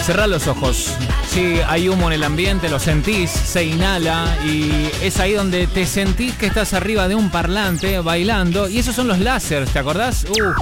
Cerrá los ojos. Sí, hay humo en el ambiente, lo sentís, se inhala y es ahí donde te sentís que estás arriba de un parlante bailando. Y esos son los láseres, ¿te acordás?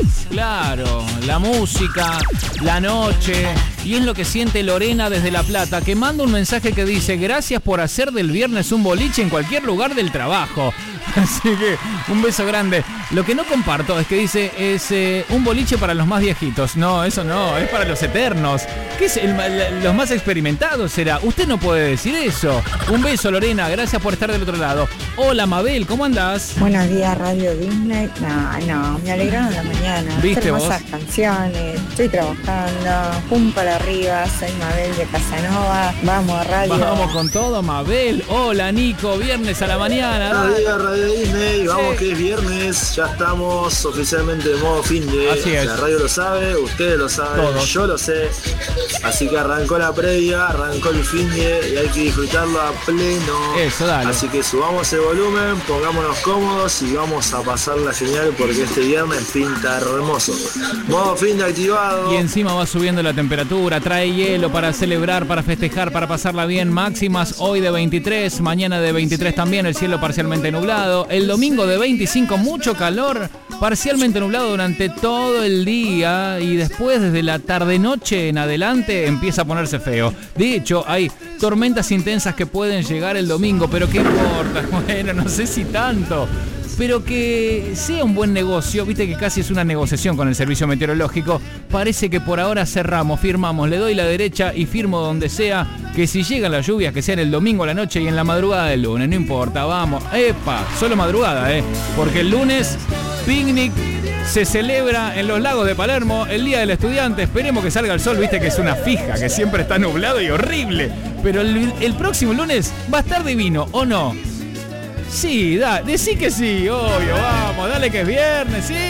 Claro, la música, la noche. Y es lo que siente Lorena desde La Plata, que manda un mensaje que dice: gracias por hacer del viernes un boliche en cualquier lugar del trabajo. Así que un beso grande. Lo que no comparto es que dice es un boliche para los más viejitos. No, eso no, es para los eternos. ¿Qué es los más experimentados será? Usted no puede decir eso. Un beso, Lorena, gracias por estar del otro lado. Hola, Mabel, ¿cómo andás? Buenos días, Radio Disney. No, me alegraron la mañana. ¿Viste vos? Hermosas canciones, estoy trabajando, pum para arriba, soy Mabel de Casanova. Vamos, radio. Vamos con todo, Mabel. Hola, Nico, viernes a la mañana. Buenos días, Radio Disney. Vamos que es viernes, ya estamos oficialmente de modo fin de. Así es. La radio lo sabe, ustedes lo saben, todos. Yo lo sé. Así que arrancó la previa, arrancó el fin de y hay que disfrutarlo a pleno. Eso, dale. Así que subamos el volumen, pongámonos cómodos y vamos a pasarla genial porque este viernes pinta hermoso. Modo fin de activado. Y encima va subiendo la temperatura, trae hielo para celebrar, para festejar, para pasarla bien. Máximas hoy de 23, mañana de 23 también, el cielo parcialmente nublado. El domingo de 25, mucho calor, parcialmente nublado durante todo el día. Y después, desde la tarde-noche en adelante, empieza a ponerse feo. De hecho, hay tormentas intensas que pueden llegar el domingo, pero ¿qué importa? Bueno, no sé si tanto. Pero que sea un buen negocio, viste que casi es una negociación con el servicio meteorológico. Parece que por ahora cerramos, firmamos, le doy la derecha y firmo donde sea, que si llegan las lluvias, que sean el domingo a la noche y en la madrugada del lunes, no importa, vamos. ¡Epa! Solo madrugada, porque el lunes, picnic se celebra en los lagos de Palermo, el Día del Estudiante. Esperemos que salga el sol, viste que es una fija, que siempre está nublado y horrible. Pero el próximo lunes va a estar divino, ¿o no? Sí, decí que sí, obvio, vamos, dale que es viernes, sí.